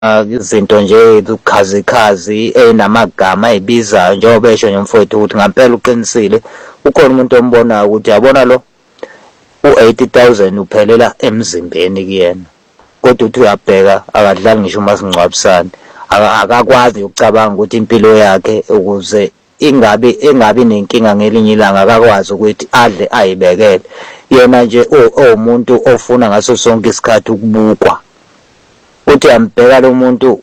izinto nje ubukhazikhazi namagama ezibizayo njengoba esho nje mfowethu ukuthi ngempela uqinisile ukhona umuntu ombonayo ukuthi yabona lo u-80,000 uphelela emzimbeni kuyena kodwa uthi uyabheka akadlali ngisho umasingcwabisane akakwazi ukucabanga ukuthi impilo yakhe ukuze ingabi nenkinga ngelinye ilanga akakwazi ukuthi adle ayibekele yena nje umuntu ofuna ngaso sonke isikhathi ukubukwa uthi uyambheka lo muntu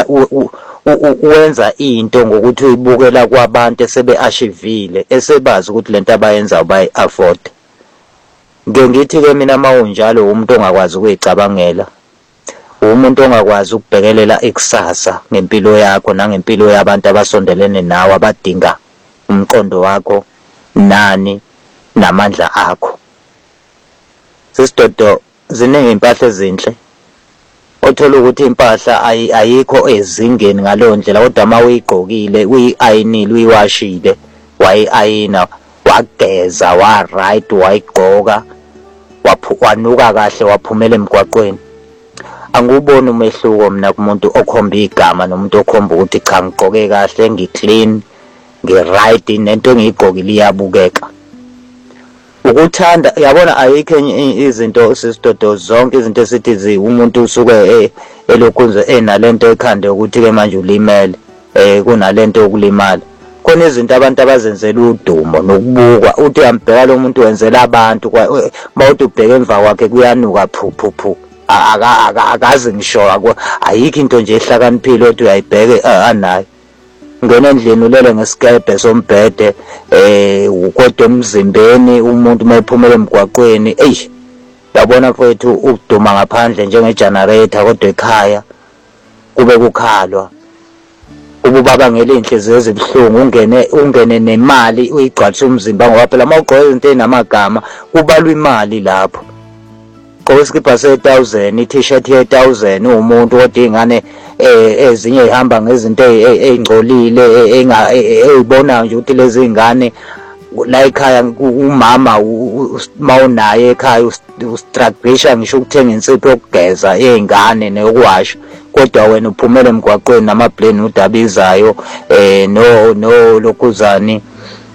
wenza into ngokuthi uyibukela kwabantu esebe-ashivile esebazi ukuthi lento abayenzayo bayi-afford. Ngithi-ke mina mawunjalo umuntu ongakwazi ukuyicabangela umuntu ongakwazi ukubhekelela ikusasa ngempilo yakho nangempilo yabantu abasondelene nawe abadinga umqondo wakho nani namandla akho. Sisidodo ziningi impahla ezinhle othola ukuthi impahla ayikho ezingeni ngaleyo ndlela kodwa uma uyigqokile uyi-ayinile uyiwashile wayi-ayina wageza wa-right wayigqoka wanuka kahle waphumela emgwaqweni. Anguboni umehluko mina kumuntu okhomba igama nomuntu okhomba ukuthi cha ngigqoke kahle ngiclean ngi-right nento engiyigqokile iyabukeka. Ukuthanda yabona ayikho izinto sisidodo zonke izinto esithi umuntu usuke elokhunze enalento ekhanda ukuthi ke manje ulimele kunalento yokulimala. Khona izinto abantu abazenzela udumo nokubukwa uthi uyambheka lo muntu wenzela abantu mawuthi ubheka emva kwakhe kuyanuka phu akazi ngisho ayikho into nje ehlakaniphile othi uyayibheke anayo. Ngena endlini ulele ngesikebhe sombhede ukodwa emzimbeni umuntu mayephumela emgwaqweni yabona mfowethu ukuduma ngaphandle njengegenerator kodwa ekhaya kube kukhalwa ubaba ngelinhliziyo ezibuhlungu ungene nemali uyigcwalisa umzimba ngoba phela mawugqoka izinto ezinamagama kubalwa imali lapho. Gqoka isikipha se-1000 i-t-shirt ye-1000 umuntu kodwa ingane ezinye ihamba ngezinto ezingcolile ezibonayo nje ukuthi lezi ngane la ekhaya umama mawunaye ekhaya ustruggle ngisho ukuthenga insipho yokugeza yezingane neyokuwasha kodwa wena uphumela emgwaqweni namaplane udabizayo no lokuzani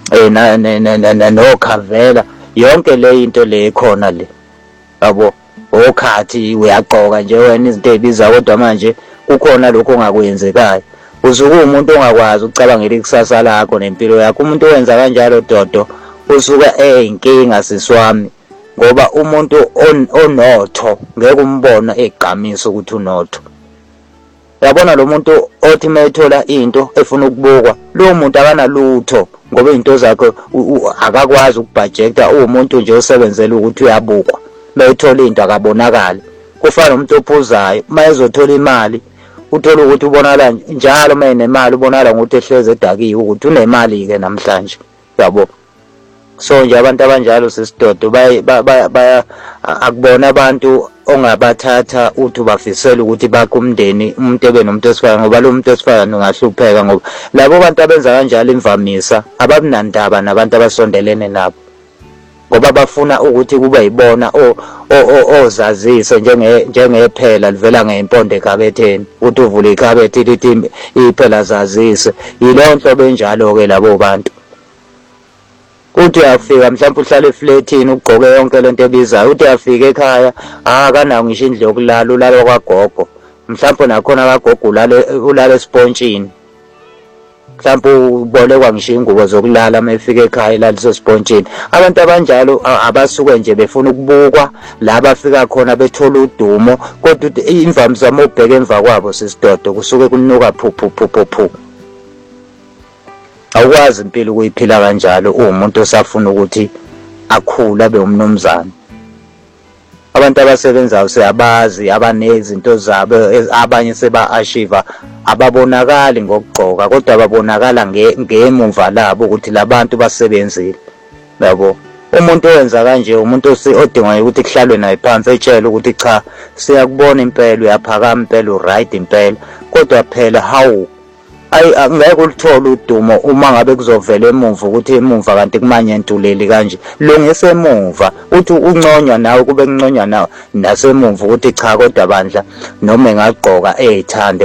no khavela yonke le into le ekhona le yabo okhathi uyagqoka nje wena izinto ezibiza kodwa manje kukhona lokho ongakwenzekayo usuke umuntu ongakwazi ukucabangela ikusasa lakho nempilo yakho. Umuntu owenza kanjalo dodo usuke inkinga siswami ngoba umuntu onotho ngeke umbona egqamisa ukuthi unotho. Yabona lo muntu othi mayethola into efuna ukubukwa lo muntu akanalutho ngoba izinto zakhe akakwazi ukubudgeta umuntu nje osebenzela ukuthi uyabukwa mayethola into akabonakali. Kufana nomuntu ophuzayo mayezothola imali uthola ukuthi ubonakala njalo mayenemali ubonakala ngokuthi ehleze edakiwe ukuthi unemali ke namhlanje yabo. So nje abantu abanjalo sisidodo baya akubona abantu ongabathatha uthi bafisela ukuthi bakho umndeni umuntu ebe nomuntu esifana ngoba lo muntu esifana ungahlupheka ngoba labo bantu abenza kanjalo imvamisa ababunandaba nabantu abasondelene nabo ngoba bafuna ukuthi kube yibona ozazise njengephela livela ngempondo ekhabetheni uthi uvula ikhabethe lithi iphela zazise yileyo nhlobo enjalo ke labo bantu. Uthi uyafika mhlawumbe uhlala eflatini ugqoke yonke lento ebizayo uthi uyafika ekhaya akanawo ngisho indlu yokulala ulala kwagogo mhlawumbe nakhona kagogo ulala espontshini mhlawumbe ubolekwa ngisho ingubo zokulala mayefika ekhaya ilaliso spontshini. Abantu abanjalo abasuke nje befuna ukubukwa la bafika khona bethola udumo kodwa imvamisa mawubheka emva kwabo sisidodo kusuke kunuka phu. Awukwazi impilo ukuyiphila kanjalo umuntu osafuna ukuthi akhule abe umnumzane. Abantu abasebenzayo siyabazi abanezinto zabo abanye seba-achieve ababonakali ngokugqoka kodwa babonakala ngemuva labo ukuthi labantu basebenzile yabo. Umuntu owenza kanje umuntu odingayo ukuthi kuhlalwe naye phansi etshela ukuthi cha siyakubona impela uyaphakama impela uright impela kodwa phela hawu angeke ulithole udumo uma ngabe kuzovela emuva ukuthi emuva kanti kumanyentuleli kanje. Lungisa emuva uthi unconywa nawe kube kunconywa nawe nasemuva ukuthi cha kodwa bandla noma engagqoka eyithande